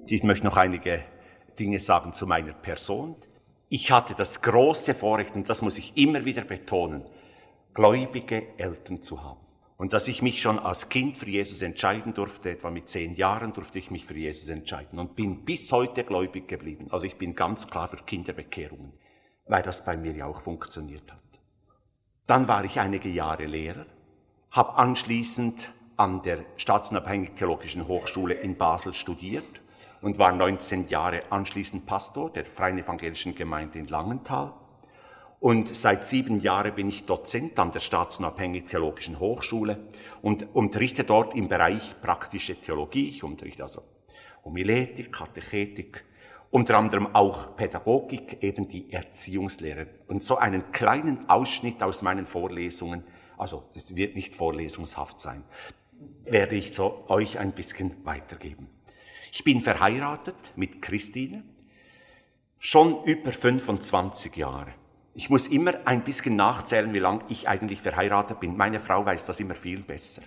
Und ich möchte noch einige Dinge sagen zu meiner Person. Ich hatte das große Vorrecht, und das muss ich immer wieder betonen, gläubige Eltern zu haben. Und dass ich mich schon als Kind für Jesus entscheiden durfte, etwa mit 10 Jahren durfte ich mich für Jesus entscheiden und bin bis heute gläubig geblieben. Also ich bin ganz klar für Kinderbekehrungen, weil das bei mir ja auch funktioniert hat. Dann war ich einige Jahre Lehrer, habe anschließend an der Staatsunabhängigen Theologischen Hochschule in Basel studiert und war 19 Jahre anschließend Pastor der Freien Evangelischen Gemeinde in Langenthal. Und seit 7 Jahren bin ich Dozent an der Staatsunabhängigen Theologischen Hochschule und unterrichte dort im Bereich praktische Theologie. Ich unterrichte also Homiletik, Katechetik, unter anderem auch Pädagogik, eben die Erziehungslehre. Und so einen kleinen Ausschnitt aus meinen Vorlesungen, also es wird nicht vorlesungshaft sein, werde ich so euch ein bisschen weitergeben. Ich bin verheiratet mit Christine, schon über 25 Jahre. Ich muss immer ein bisschen nachzählen, wie lange ich eigentlich verheiratet bin. Meine Frau weiß das immer viel besser.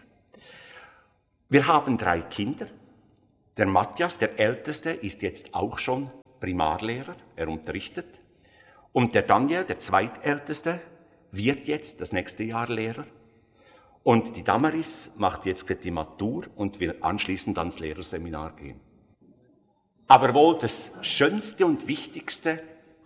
Wir haben 3 Kinder. Der Matthias, der Älteste, ist jetzt auch schon Primarlehrer. Er unterrichtet. Und der Daniel, der Zweitälteste, wird jetzt das nächste Jahr Lehrer. Und die Damaris macht jetzt die Matur und will anschließend ans Lehrerseminar gehen. Aber wohl das Schönste und Wichtigste,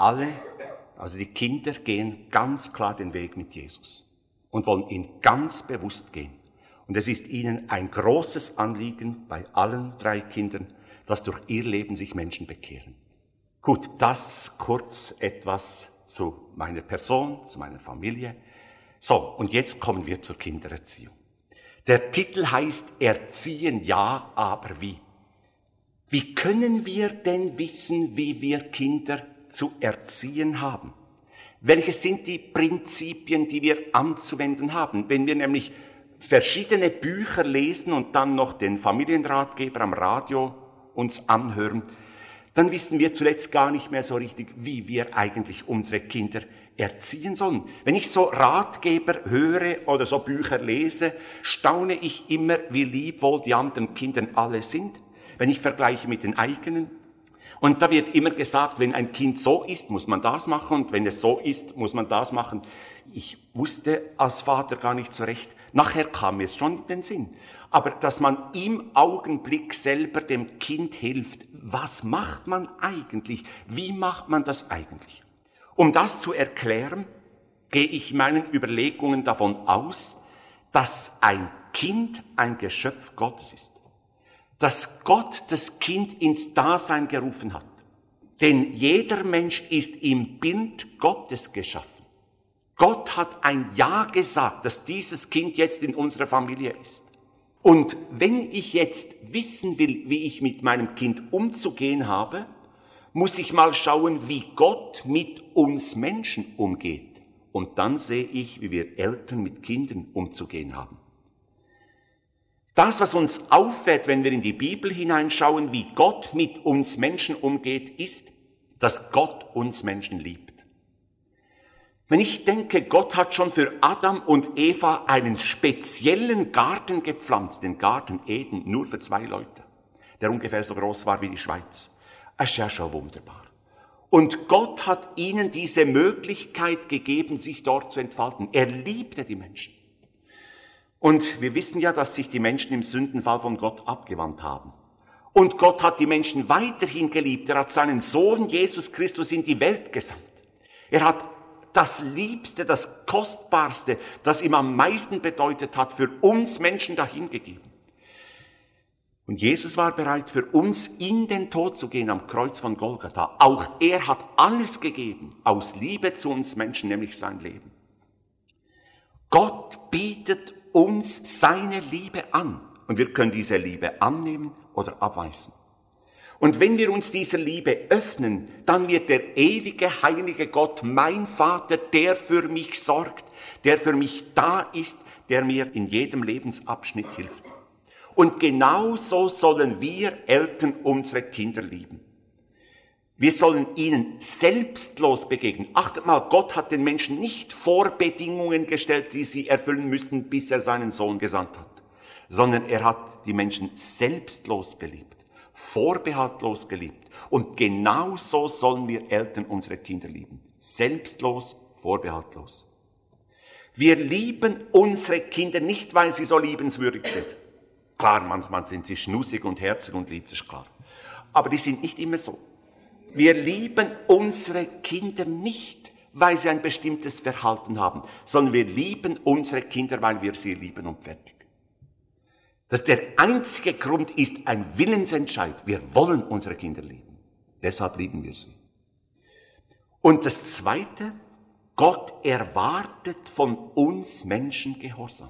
also die Kinder gehen ganz klar den Weg mit Jesus und wollen ihn ganz bewusst gehen. Und es ist ihnen ein großes Anliegen bei allen 3 Kindern, dass durch ihr Leben sich Menschen bekehren. Gut, das kurz etwas zu meiner Person, zu meiner Familie. So, und jetzt kommen wir zur Kindererziehung. Der Titel heißt Erziehen ja, aber wie? Wie können wir denn wissen, wie wir Kinder zu erziehen haben? Welche sind die Prinzipien, die wir anzuwenden haben? Wenn wir nämlich verschiedene Bücher lesen und dann noch den Familienratgeber am Radio uns anhören, dann wissen wir zuletzt gar nicht mehr so richtig, wie wir eigentlich unsere Kinder erziehen sollen. Wenn ich so Ratgeber höre oder so Bücher lese, staune ich immer, wie lieb wohl die anderen Kinder alle sind, wenn ich vergleiche mit den eigenen. Und da wird immer gesagt, wenn ein Kind so ist, muss man das machen, und wenn es so ist, muss man das machen. Ich wusste als Vater gar nicht so recht. Nachher kam mir es schon in den Sinn. Aber dass man im Augenblick selber dem Kind hilft, was macht man eigentlich? Wie macht man das eigentlich? Um das zu erklären, gehe ich meinen Überlegungen davon aus, dass ein Kind ein Geschöpf Gottes ist. Dass Gott das Kind ins Dasein gerufen hat. Denn jeder Mensch ist im Bild Gottes geschaffen. Gott hat ein Ja gesagt, dass dieses Kind jetzt in unserer Familie ist. Und wenn ich jetzt wissen will, wie ich mit meinem Kind umzugehen habe, muss ich mal schauen, wie Gott mit uns Menschen umgeht. Und dann sehe ich, wie wir Eltern mit Kindern umzugehen haben. Das, was uns auffällt, wenn wir in die Bibel hineinschauen, wie Gott mit uns Menschen umgeht, ist, dass Gott uns Menschen liebt. Wenn ich denke, Gott hat schon für Adam und Eva einen speziellen Garten gepflanzt, den Garten Eden, nur für 2 Leute, der ungefähr so groß war wie die Schweiz. Das ist ja schon wunderbar. Und Gott hat ihnen diese Möglichkeit gegeben, sich dort zu entfalten. Er liebte die Menschen. Und wir wissen ja, dass sich die Menschen im Sündenfall von Gott abgewandt haben. Und Gott hat die Menschen weiterhin geliebt. Er hat seinen Sohn Jesus Christus in die Welt gesandt. Er hat das Liebste, das Kostbarste, das ihm am meisten bedeutet hat, für uns Menschen dahingegeben. Und Jesus war bereit, für uns in den Tod zu gehen am Kreuz von Golgatha. Auch er hat alles gegeben, aus Liebe zu uns Menschen, nämlich sein Leben. Gott bietet uns seine Liebe an. Und wir können diese Liebe annehmen oder abweisen. Und wenn wir uns dieser Liebe öffnen, dann wird der ewige, heilige Gott, mein Vater, der für mich sorgt, der für mich da ist, der mir in jedem Lebensabschnitt hilft. Und genauso sollen wir Eltern unsere Kinder lieben. Wir sollen ihnen selbstlos begegnen. Achtet mal, Gott hat den Menschen nicht Vorbedingungen gestellt, die sie erfüllen müssten, bis er seinen Sohn gesandt hat, sondern er hat die Menschen selbstlos geliebt. vorbehaltlos geliebt. Und genauso sollen wir Eltern unsere Kinder lieben. Selbstlos, vorbehaltlos. Wir lieben unsere Kinder nicht, weil sie so liebenswürdig sind. Klar, manchmal sind sie schnussig und herzig und lieb, das ist klar. Aber die sind nicht immer so. Wir lieben unsere Kinder nicht, weil sie ein bestimmtes Verhalten haben, sondern wir lieben unsere Kinder, weil wir sie lieben und fertig. Der einzige Grund ist ein Willensentscheid. Wir wollen unsere Kinder lieben. Deshalb lieben wir sie. Und das Zweite, Gott erwartet von uns Menschen Gehorsam.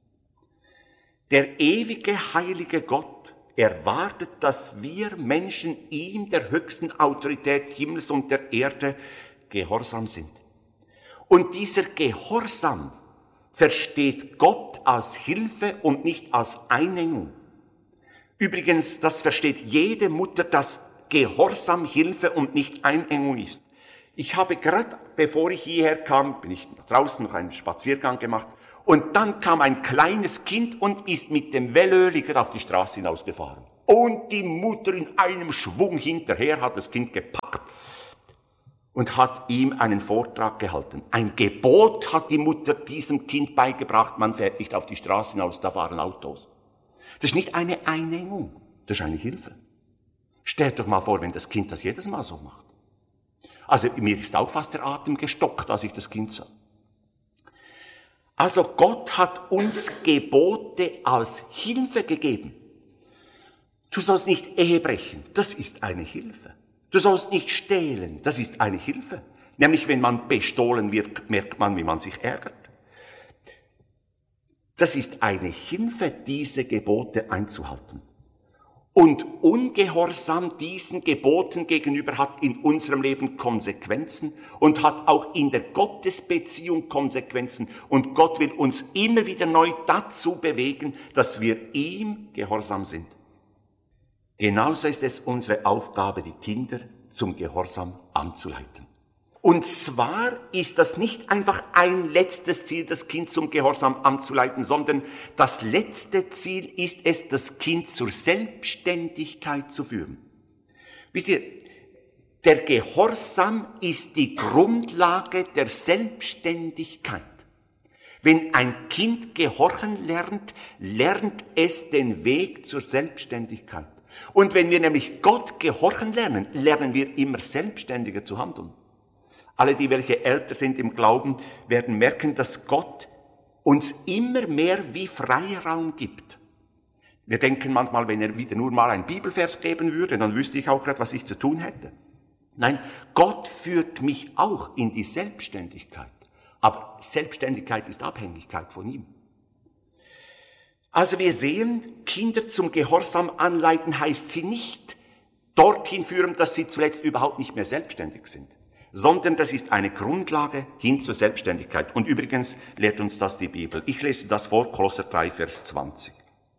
Der ewige, heilige Gott erwartet, dass wir Menschen ihm, der höchsten Autorität Himmels und der Erde, gehorsam sind. Und dieser Gehorsam versteht Gott als Hilfe und nicht als Einengung. Übrigens, das versteht jede Mutter, dass Gehorsam Hilfe und nicht Einengung ist. Ich habe gerade, bevor ich hierher kam, bin ich draußen noch einen Spaziergang gemacht und dann kam ein kleines Kind und ist mit dem Velöliger auf die Straße hinausgefahren. Und die Mutter in einem Schwung hinterher hat das Kind gepackt und hat ihm einen Vortrag gehalten. Ein Gebot hat die Mutter diesem Kind beigebracht, man fährt nicht auf die Straße hinaus, da fahren Autos. Das ist nicht eine Einengung, das ist eine Hilfe. Stellt doch mal vor, wenn das Kind das jedes Mal so macht. Also mir ist auch fast der Atem gestockt, als ich das Kind sah. Also Gott hat uns Gebote als Hilfe gegeben. Du sollst nicht Ehe brechen, das ist eine Hilfe. Du sollst nicht stehlen, das ist eine Hilfe. Nämlich wenn man bestohlen wird, merkt man, wie man sich ärgert. Das ist eine Hilfe, diese Gebote einzuhalten. Und Ungehorsam diesen Geboten gegenüber hat in unserem Leben Konsequenzen und hat auch in der Gottesbeziehung Konsequenzen. Und Gott will uns immer wieder neu dazu bewegen, dass wir ihm gehorsam sind. Genauso ist es unsere Aufgabe, die Kinder zum Gehorsam anzuleiten. Und zwar ist das nicht einfach ein letztes Ziel, das Kind zum Gehorsam anzuleiten, sondern das letzte Ziel ist es, das Kind zur Selbstständigkeit zu führen. Wisst ihr, der Gehorsam ist die Grundlage der Selbstständigkeit. Wenn ein Kind gehorchen lernt, lernt es den Weg zur Selbstständigkeit. Und wenn wir nämlich Gott gehorchen lernen, lernen wir immer selbstständiger zu handeln. Alle, die welche älter sind im Glauben, werden merken, dass Gott uns immer mehr wie Freiraum gibt. Wir denken manchmal, wenn er wieder nur mal einen Bibelvers geben würde, dann wüsste ich auch gerade, was ich zu tun hätte. Nein, Gott führt mich auch in die Selbstständigkeit. Aber Selbstständigkeit ist Abhängigkeit von ihm. Also wir sehen, Kinder zum Gehorsam anleiten heißt sie nicht dorthin führen, dass sie zuletzt überhaupt nicht mehr selbstständig sind, sondern das ist eine Grundlage hin zur Selbstständigkeit. Und übrigens lehrt uns das die Bibel. Ich lese das vor, Kolosser 3, Vers 20.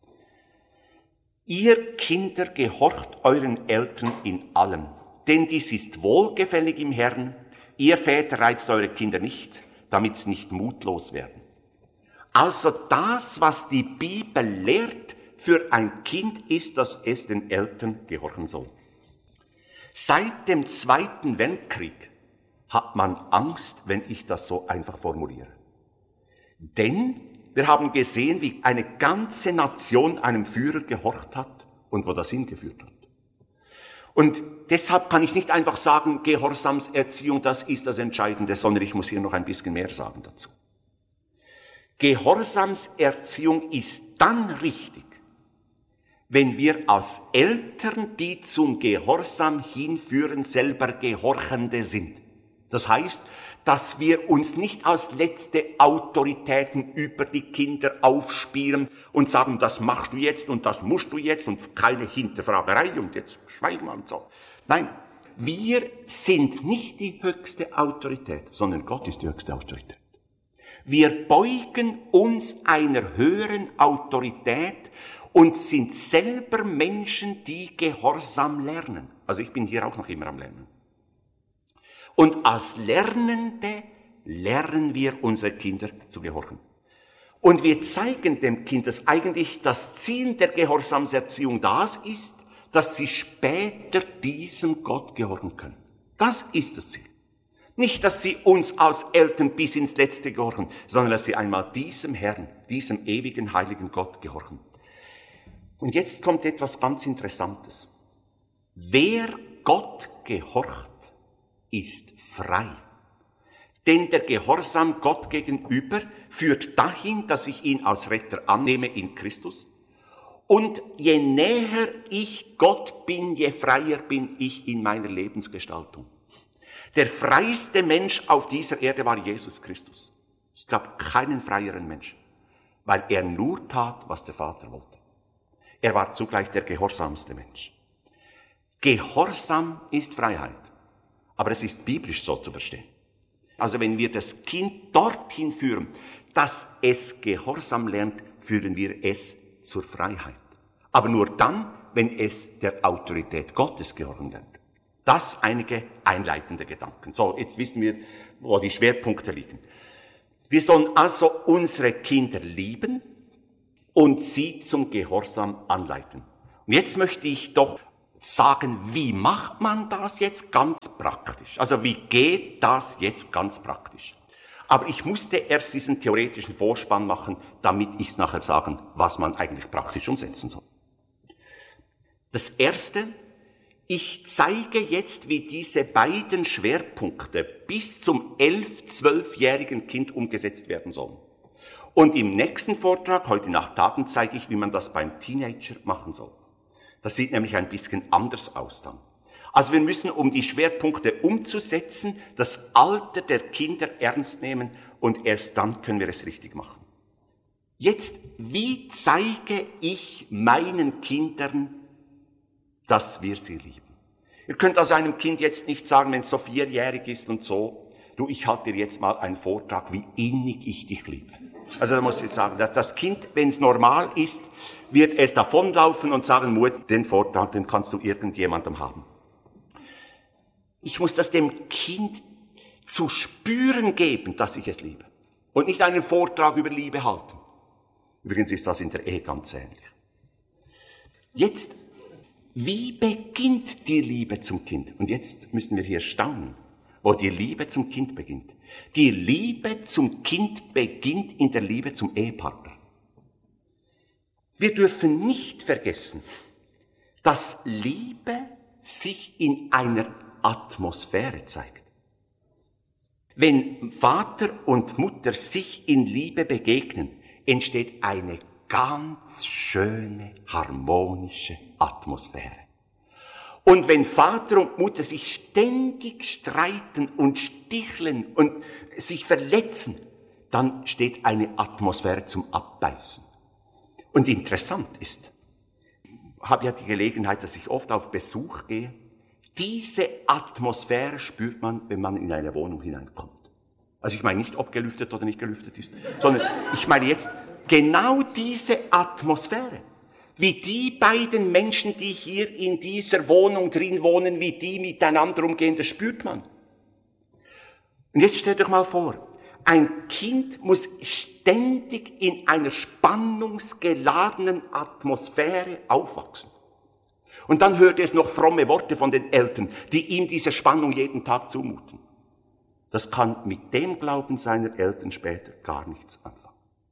Ihr Kinder, gehorcht euren Eltern in allem, denn dies ist wohlgefällig im Herrn. Ihr Väter reizt eure Kinder nicht, damit sie nicht mutlos werden. Also das, was die Bibel lehrt für ein Kind, ist, dass es den Eltern gehorchen soll. Seit dem Zweiten Weltkrieg hat man Angst, wenn ich das so einfach formuliere. Denn wir haben gesehen, wie eine ganze Nation einem Führer gehorcht hat und wo das hingeführt hat. Und deshalb kann ich nicht einfach sagen, Gehorsamserziehung, das ist das Entscheidende, sondern ich muss hier noch ein bisschen mehr sagen dazu. Gehorsamserziehung ist dann richtig, wenn wir als Eltern, die zum Gehorsam hinführen, selber Gehorchende sind. Das heißt, dass wir uns nicht als letzte Autoritäten über die Kinder aufspielen und sagen, das machst du jetzt und das musst du jetzt und keine Hinterfragerei und jetzt schweigen wir und so. Nein, wir sind nicht die höchste Autorität, sondern Gott ist die höchste Autorität. Wir beugen uns einer höheren Autorität und sind selber Menschen, die Gehorsam lernen. Also ich bin hier auch noch immer am Lernen. Und als Lernende lernen wir unsere Kinder zu gehorchen. Und wir zeigen dem Kind, dass eigentlich das Ziel der Gehorsamserziehung das ist, dass sie später diesem Gott gehorchen können. Das ist das Ziel. Nicht, dass sie uns als Eltern bis ins Letzte gehorchen, sondern dass sie einmal diesem Herrn, diesem ewigen, heiligen Gott gehorchen. Und jetzt kommt etwas ganz Interessantes. Wer Gott gehorcht, ist frei. Denn der Gehorsam Gott gegenüber führt dahin, dass ich ihn als Retter annehme in Christus. Und je näher ich Gott bin, je freier bin ich in meiner Lebensgestaltung. Der freiste Mensch auf dieser Erde war Jesus Christus. Es gab keinen freieren Menschen, weil er nur tat, was der Vater wollte. Er war zugleich der gehorsamste Mensch. Gehorsam ist Freiheit, aber es ist biblisch so zu verstehen. Also wenn wir das Kind dorthin führen, dass es Gehorsam lernt, führen wir es zur Freiheit. Aber nur dann, wenn es der Autorität Gottes gehorchen lernt. Das einige einleitende Gedanken. So, jetzt wissen wir, wo die Schwerpunkte liegen. Wir sollen also unsere Kinder lieben und sie zum Gehorsam anleiten. Und jetzt möchte ich doch sagen, wie macht man das jetzt ganz praktisch? Also wie geht das jetzt ganz praktisch? Aber ich musste erst diesen theoretischen Vorspann machen, damit ich nachher sagen, was man eigentlich praktisch umsetzen soll. Das Erste, ich zeige jetzt, wie diese beiden Schwerpunkte bis zum 11-, 12-jährigen Kind umgesetzt werden sollen. Und im nächsten Vortrag, heute nach Tagen, zeige ich, wie man das beim Teenager machen soll. Das sieht nämlich ein bisschen anders aus dann. Also wir müssen, um die Schwerpunkte umzusetzen, das Alter der Kinder ernst nehmen und erst dann können wir es richtig machen. Jetzt, wie zeige ich meinen Kindern, dass wir sie lieben? Ihr könnt also einem Kind jetzt nicht sagen, wenn es so 4-jährig ist und so, du, ich halte dir jetzt mal einen Vortrag, wie innig ich dich liebe. Also da muss ich jetzt sagen, dass das Kind, wenn es normal ist, wird es davonlaufen und sagen, Mutter, den Vortrag, den kannst du irgendjemandem haben. Ich muss das dem Kind zu spüren geben, dass ich es liebe. Und nicht einen Vortrag über Liebe halten. Übrigens ist das in der Ehe ganz ähnlich. Jetzt, wie beginnt die Liebe zum Kind? Und jetzt müssen wir hier staunen, wo die Liebe zum Kind beginnt. Die Liebe zum Kind beginnt in der Liebe zum Ehepartner. Wir dürfen nicht vergessen, dass Liebe sich in einer Atmosphäre zeigt. Wenn Vater und Mutter sich in Liebe begegnen, entsteht eine ganz schöne, harmonische Atmosphäre. Und wenn Vater und Mutter sich ständig streiten und sticheln und sich verletzen, dann steht eine Atmosphäre zum Abbeißen. Und interessant ist, ich habe ja die Gelegenheit, dass ich oft auf Besuch gehe, diese Atmosphäre spürt man, wenn man in eine Wohnung hineinkommt. Also ich meine nicht, ob gelüftet oder nicht gelüftet ist, sondern ich meine jetzt genau diese Atmosphäre. Wie die beiden Menschen, die hier in dieser Wohnung drin wohnen, wie die miteinander umgehen, das spürt man. Und jetzt stellt euch mal vor, ein Kind muss ständig in einer spannungsgeladenen Atmosphäre aufwachsen. Und dann hört es noch fromme Worte von den Eltern, die ihm diese Spannung jeden Tag zumuten. Das kann mit dem Glauben seiner Eltern später gar nichts anfangen.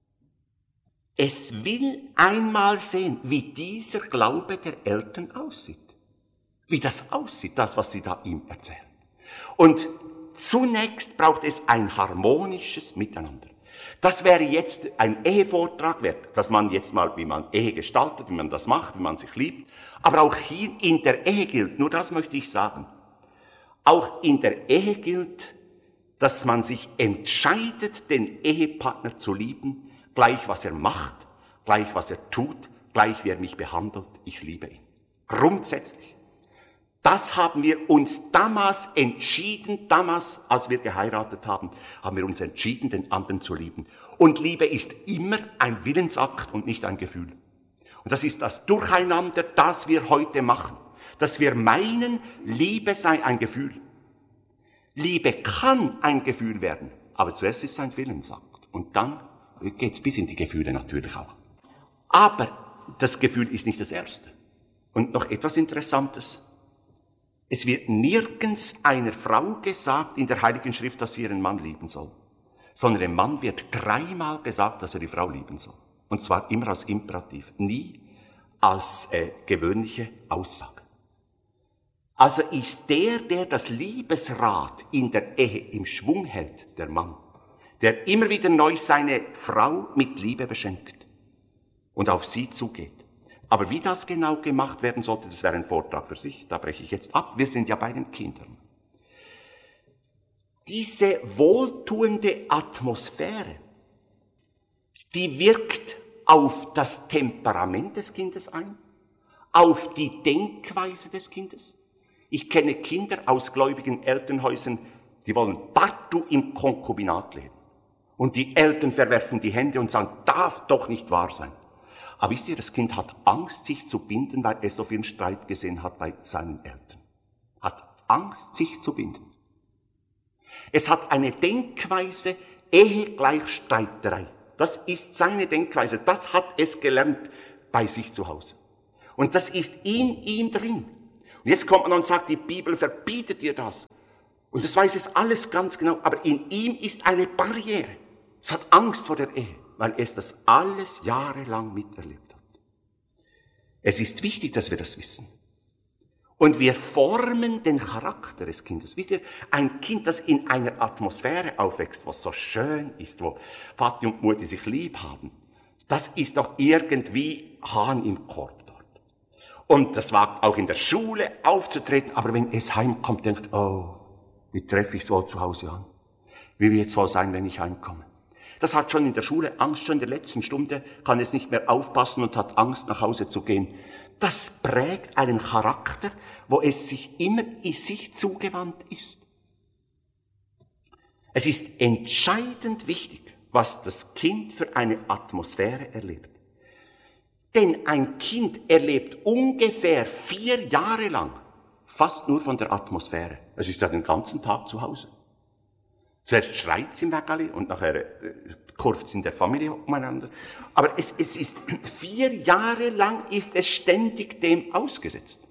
Es will einmal sehen, wie dieser Glaube der Eltern aussieht. Wie das aussieht, das, was sie da ihm erzählen. Und zunächst braucht es ein harmonisches Miteinander. Das wäre jetzt ein Ehevortrag wert, dass man jetzt mal, wie man Ehe gestaltet, wie man das macht, wie man sich liebt. Aber auch hier in der Ehe gilt, nur das möchte ich sagen, auch in der Ehe gilt, dass man sich entscheidet, den Ehepartner zu lieben, gleich was er macht, gleich was er tut, gleich wie er mich behandelt, ich liebe ihn. Grundsätzlich. Das haben wir uns damals entschieden, als wir geheiratet haben, haben wir uns entschieden, den anderen zu lieben. Und Liebe ist immer ein Willensakt und nicht ein Gefühl. Und das ist das Durcheinander, das wir heute machen. Dass wir meinen, Liebe sei ein Gefühl. Liebe kann ein Gefühl werden, aber zuerst ist es ein Willensakt. Und dann geht's bis in die Gefühle natürlich auch. Aber das Gefühl ist nicht das Erste. Und noch etwas Interessantes. Es wird nirgends einer Frau gesagt in der Heiligen Schrift, dass sie ihren Mann lieben soll. Sondern dem Mann wird 3-mal gesagt, dass er die Frau lieben soll. Und zwar immer als Imperativ, nie als gewöhnliche Aussage. Also ist der das Liebesrad in der Ehe im Schwung hält, der Mann, der immer wieder neu seine Frau mit Liebe beschenkt und auf sie zugeht. Aber wie das genau gemacht werden sollte, das wäre ein Vortrag für sich, da breche ich jetzt ab. Wir sind ja bei den Kindern. Diese wohltuende Atmosphäre, die wirkt auf das Temperament des Kindes ein, auf die Denkweise des Kindes. Ich kenne Kinder aus gläubigen Elternhäusern, die wollen partout im Konkubinat leben. Und die Eltern verwerfen die Hände und sagen, darf doch nicht wahr sein. Aber wisst ihr, das Kind hat Angst, sich zu binden, weil es so viel Streit gesehen hat bei seinen Eltern. Hat Angst, sich zu binden. Es hat eine Denkweise, Ehe gleich Streiterei. Das ist seine Denkweise. Das hat es gelernt bei sich zu Hause. Und das ist in ihm drin. Und jetzt kommt man und sagt, die Bibel verbietet dir das. Und das weiß es alles ganz genau. Aber in ihm ist eine Barriere. Es hat Angst vor der Ehe, weil es das alles jahrelang miterlebt hat. Es ist wichtig, dass wir das wissen. Und wir formen den Charakter des Kindes. Wisst ihr, ein Kind, das in einer Atmosphäre aufwächst, was so schön ist, wo Vati und Mutti sich lieb haben, das ist doch irgendwie Hahn im Korb dort. Und das wagt auch in der Schule aufzutreten, aber wenn es heimkommt, denkt, oh, wie treffe ich es wohl zu Hause an? Wie wird es wohl sein, wenn ich heimkomme? Das hat schon in der Schule Angst, schon in der letzten Stunde kann es nicht mehr aufpassen und hat Angst, nach Hause zu gehen. Das prägt einen Charakter, wo es sich immer in sich zugewandt ist. Es ist entscheidend wichtig, was das Kind für eine Atmosphäre erlebt. Denn ein Kind erlebt ungefähr 4 Jahre lang fast nur von der Atmosphäre. Es ist ja den ganzen Tag zu Hause. Zuerst schreit es im Wägeli und nachher kurft es in der Familie umeinander. Aber es ist 4 Jahre lang ist es ständig dem ausgesetzt.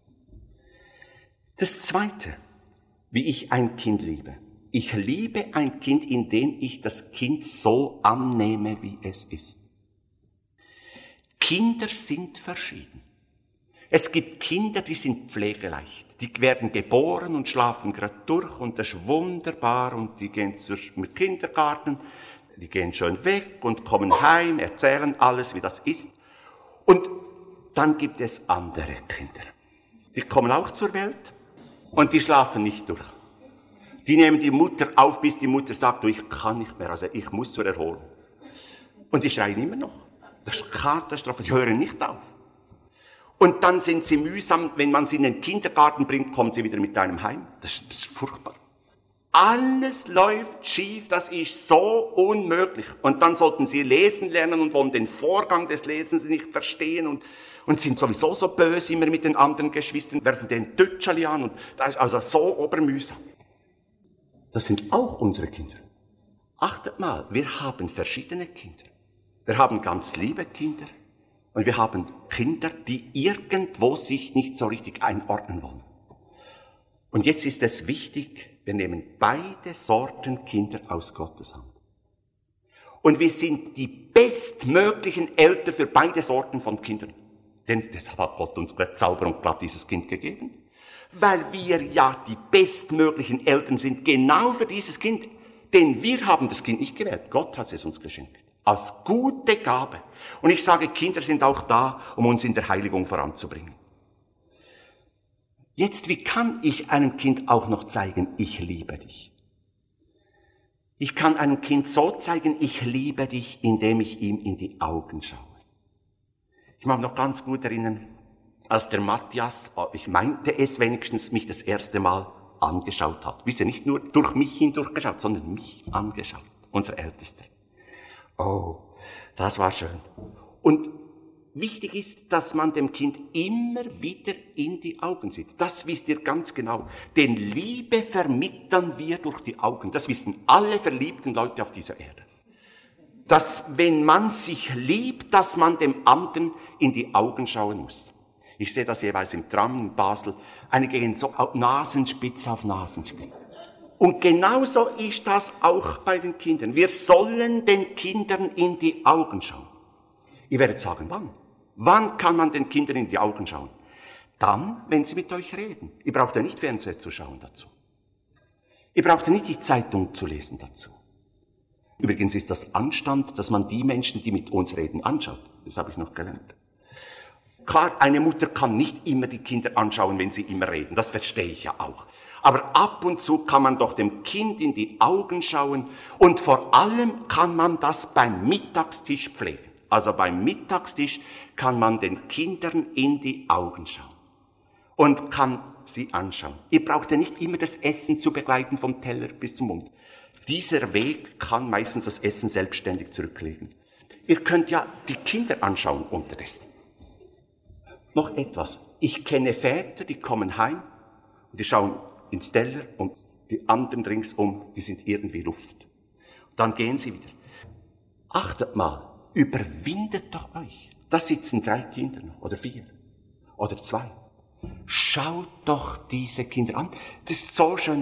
Das Zweite, wie ich ein Kind liebe. Ich liebe ein Kind, indem ich das Kind so annehme, wie es ist. Kinder sind verschieden. Es gibt Kinder, die sind pflegeleicht. Die werden geboren und schlafen gerade durch und das ist wunderbar und die gehen zum Kindergarten, die gehen schön weg und kommen heim, erzählen alles, wie das ist. Und dann gibt es andere Kinder. Die kommen auch zur Welt und die schlafen nicht durch. Die nehmen die Mutter auf, bis die Mutter sagt, du, ich kann nicht mehr, also ich muss zur Erholung. Und die schreien immer noch. Das ist Katastrophe, die hören nicht auf. Und dann sind sie mühsam, wenn man sie in den Kindergarten bringt, kommen sie wieder mit einem heim. Das ist furchtbar. Alles läuft schief, das ist so unmöglich. Und dann sollten sie lesen lernen und wollen den Vorgang des Lesens nicht verstehen und sind sowieso so böse immer mit den anderen Geschwistern, werfen den Tötschali an und das ist also so obermühsam. Das sind auch unsere Kinder. Achtet mal, wir haben verschiedene Kinder. Wir haben ganz liebe Kinder. Und wir haben Kinder, die irgendwo sich nicht so richtig einordnen wollen. Und jetzt ist es wichtig, wir nehmen beide Sorten Kinder aus Gottes Hand. Und wir sind die bestmöglichen Eltern für beide Sorten von Kindern. Denn deshalb hat Gott uns Zauber und glatt dieses Kind gegeben. Weil wir ja die bestmöglichen Eltern sind, genau für dieses Kind. Denn wir haben das Kind nicht gewählt, Gott hat es uns geschenkt. Als gute Gabe. Und ich sage, Kinder sind auch da, um uns in der Heiligung voranzubringen. Jetzt, wie kann ich einem Kind auch noch zeigen, ich liebe dich? Ich kann einem Kind so zeigen, ich liebe dich, indem ich ihm in die Augen schaue. Ich mag noch ganz gut erinnern, als der Matthias, ich meinte es wenigstens, mich das erste Mal angeschaut hat. Wisst ihr, nicht nur durch mich hindurchgeschaut, sondern mich angeschaut, unser Ältester. Oh, das war schön. Und wichtig ist, dass man dem Kind immer wieder in die Augen sieht. Das wisst ihr ganz genau. Denn Liebe vermitteln wir durch die Augen. Das wissen alle verliebten Leute auf dieser Erde. Dass, wenn man sich liebt, dass man dem anderen in die Augen schauen muss. Ich sehe das jeweils im Tram in Basel. Einige gehen so Nasenspitze auf Nasenspitze. Und genauso ist das auch bei den Kindern. Wir sollen den Kindern in die Augen schauen. Ihr werdet sagen, wann? Wann kann man den Kindern in die Augen schauen? Dann, wenn sie mit euch reden. Ihr braucht ja nicht Fernsehen zu schauen dazu. Ihr braucht ja nicht die Zeitung zu lesen dazu. Übrigens ist das Anstand, dass man die Menschen, die mit uns reden, anschaut. Das habe ich noch gelernt. Klar, eine Mutter kann nicht immer die Kinder anschauen, wenn sie immer reden. Das verstehe ich ja auch. Aber ab und zu kann man doch dem Kind in die Augen schauen. Und vor allem kann man das beim Mittagstisch pflegen. Also beim Mittagstisch kann man den Kindern in die Augen schauen. Und kann sie anschauen. Ihr braucht ja nicht immer das Essen zu begleiten vom Teller bis zum Mund. Dieser Weg kann meistens das Essen selbstständig zurücklegen. Ihr könnt ja die Kinder anschauen unterdessen. Noch etwas. Ich kenne Väter, die kommen heim und die schauen ins Teller und die anderen ringsum, die sind irgendwie Luft. Dann gehen sie wieder. Achtet mal, überwindet doch euch. Da sitzen 3 Kinder noch, oder 4 oder 2. Schaut doch diese Kinder an. Das ist so schön.